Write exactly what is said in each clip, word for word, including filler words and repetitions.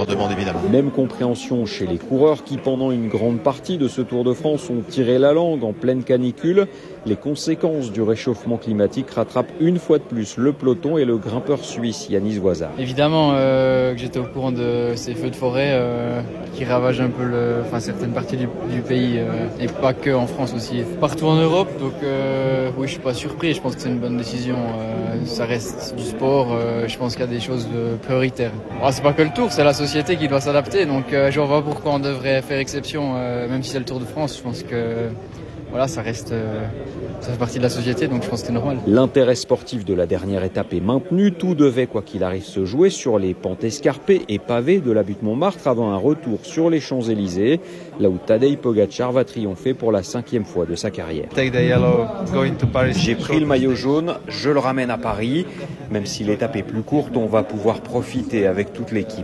demande évidemment. Même compréhension chez les coureurs qui, pendant une grande partie de ce Tour de France, ont tiré la langue en pleine canicule. Les conséquences du réchauffement climatique rattrapent une fois de plus le peloton et le grimpeur suisse Yanis Voisard. Évidemment euh, que j'étais au courant de ces feux de forêt euh, qui ravagent un peu le, enfin, certaines parties du, du pays euh, et pas que en France aussi, partout en Europe. Donc euh, oui, je suis pas surpris. Je pense que c'est une bonne décision. Euh, ça reste du sport. Euh, je pense qu'il y a des choses de prioritaires. Oh, c'est pas que le Tour, c'est la société qui doit s'adapter. Donc euh, je vois pas pourquoi on devrait faire exception, euh, même si c'est le Tour de France. Je pense que voilà, ça reste, euh, ça fait partie de la société, donc je pense que c'est normal. L'intérêt sportif de la dernière étape est maintenu. Tout devait, quoi qu'il arrive, se jouer sur les pentes escarpées et pavées de la butte Montmartre avant un retour sur les Champs-Élysées, là où Tadej Pogačar va triompher pour la cinquième fois de sa carrière. J'ai pris le maillot jaune, je le ramène à Paris. Même si l'étape est plus courte, on va pouvoir profiter avec toute l'équipe.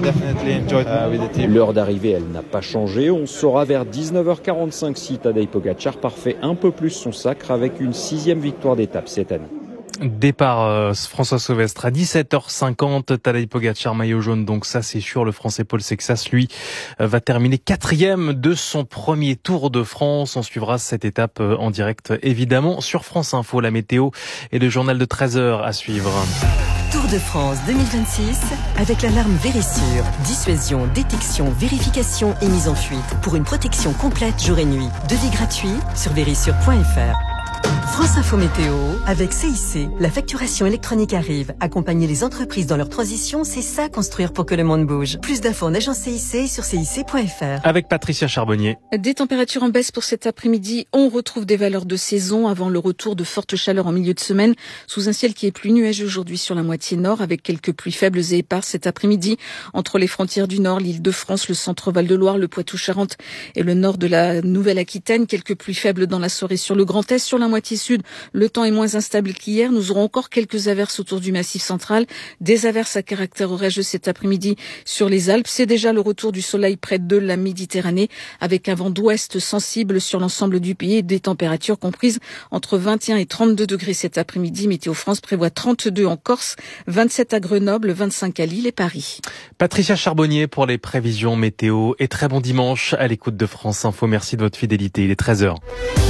L'heure d'arrivée, elle n'a pas changé. On saura vers dix-neuf heures quarante-cinq si Tadej Pogačar parfait un peu plus son sacre avec une sixième victoire d'étape cette année. Départ euh, François Sauvestre à dix-sept heures cinquante, Tadej Pogačar maillot jaune, donc ça c'est sûr. Le Français Paul Sexas, lui, euh, va terminer quatrième de son premier Tour de France. On suivra cette étape euh, en direct évidemment sur France Info. La météo et le journal de treize heures à suivre. Tour de France deux mille vingt-six avec l'alarme Vérissure. Dissuasion, détection, vérification et mise en fuite pour une protection complète jour et nuit. Devis gratuit sur vérissure point f r. France Info Météo avec C I C. La facturation électronique arrive. Accompagner les entreprises dans leur transition, c'est ça construire pour que le monde bouge. Plus d'infos en agence C I C sur C I C point f r. Avec Patricia Charbonnier. Des températures en baisse pour cet après-midi. On retrouve des valeurs de saison avant le retour de fortes chaleurs en milieu de semaine, sous un ciel qui est plus nuageux aujourd'hui sur la moitié nord, avec quelques pluies faibles et éparses cet après-midi entre les frontières du nord, l'Île-de-France, le centre Val-de-Loire, le Poitou-Charentes et le nord de la Nouvelle-Aquitaine. Quelques pluies faibles dans la soirée sur le Grand Est. Sur la moitié sud, le temps est moins instable qu'hier. Nous aurons encore quelques averses autour du Massif central, des averses à caractère orageux cet après-midi sur les Alpes. C'est déjà le retour du soleil près de la Méditerranée, avec un vent d'ouest sensible sur l'ensemble du pays et des températures comprises entre vingt et un et trente-deux degrés cet après-midi. Météo France prévoit trente-deux en Corse, vingt-sept à Grenoble, vingt-cinq à Lille et Paris. Patricia Charbonnier pour les prévisions météo et très bon dimanche à l'écoute de France Info. Merci de votre fidélité. Il est treize heures.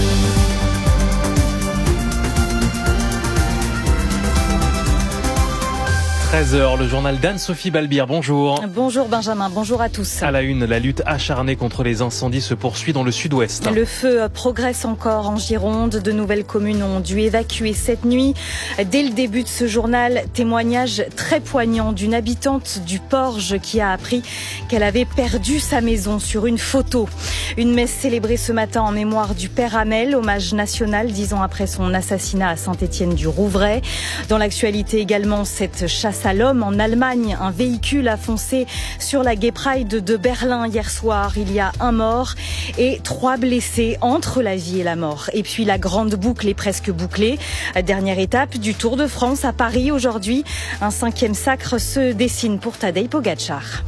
treize heures, le journal d'Anne-Sophie Balbir. Bonjour. Bonjour Benjamin, bonjour à tous. À la une, la lutte acharnée contre les incendies se poursuit dans le sud-ouest. Le feu progresse encore en Gironde. De nouvelles communes ont dû évacuer cette nuit. Dès le début de ce journal, témoignage très poignant d'une habitante du Porge qui a appris qu'elle avait perdu sa maison sur une photo. Une messe célébrée ce matin en mémoire du père Hamel, hommage national dix ans après son assassinat à Saint-Étienne-du-Rouvray. Dans l'actualité également, cette chasse à l'homme en Allemagne. Un véhicule a foncé sur la Gay Pride de Berlin hier soir. Il y a un mort et trois blessés entre la vie et la mort. Et puis la grande boucle est presque bouclée. Dernière étape du Tour de France à Paris aujourd'hui. Un cinquième sacre se dessine pour Tadej Pogačar.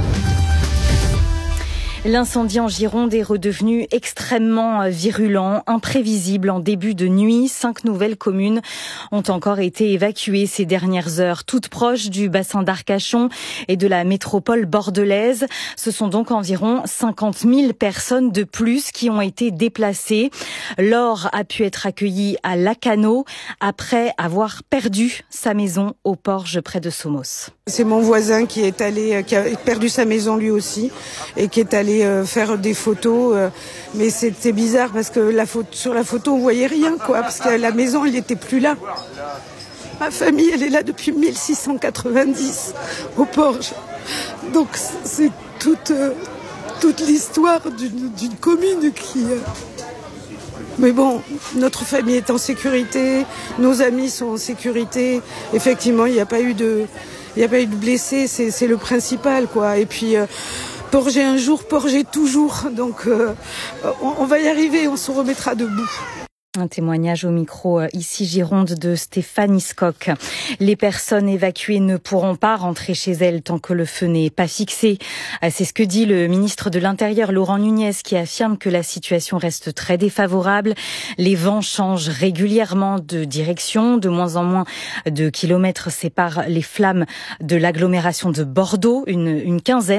L'incendie en Gironde est redevenu extrêmement virulent, imprévisible en début de nuit. Cinq nouvelles communes ont encore été évacuées ces dernières heures, toutes proches du bassin d'Arcachon et de la métropole bordelaise. Ce sont donc environ cinquante mille personnes de plus qui ont été déplacées. Laure a pu être accueillie à Lacanau après avoir perdu sa maison au Porge près de Somos. C'est mon voisin qui est allé, qui a perdu sa maison lui aussi et qui est allé faire des photos, mais c'était bizarre parce que la photo, sur la photo on voyait rien quoi, parce que la maison elle n'était plus là. Ma famille elle est là depuis mille six cent quatre-vingt-dix au Porge, donc c'est toute toute l'histoire d'une, d'une commune qui. Mais bon, notre famille est en sécurité, nos amis sont en sécurité. Effectivement, il n'y a pas eu de, il n'y a pas eu de blessés, c'est, c'est le principal quoi. Et puis. Euh, Porger un jour, porger toujours. Donc euh, on, on va y arriver, on se remettra debout. Un témoignage au micro ici Gironde de Stéphane Iscock. Les personnes évacuées ne pourront pas rentrer chez elles tant que le feu n'est pas fixé. C'est ce que dit le ministre de l'Intérieur Laurent Nunez qui affirme que la situation reste très défavorable. Les vents changent régulièrement de direction. De moins en moins de kilomètres séparent les flammes de l'agglomération de Bordeaux, une, une quinzaine.